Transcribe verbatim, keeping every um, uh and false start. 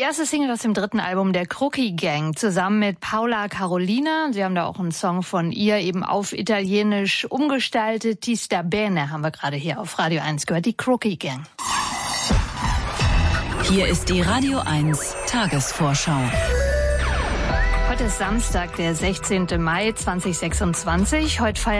erste Single aus dem dritten Album der Crookie Gang, zusammen mit Paola Carolina. Sie haben da auch einen Song von ihr eben auf Italienisch umgestaltet. Ti sta bene haben wir gerade hier auf Radio eins gehört, die Crookie Gang. Hier ist die Radio eins Tagesvorschau. Heute ist Samstag, der sechzehnten Mai zweitausendsechsundzwanzig. Heute feiert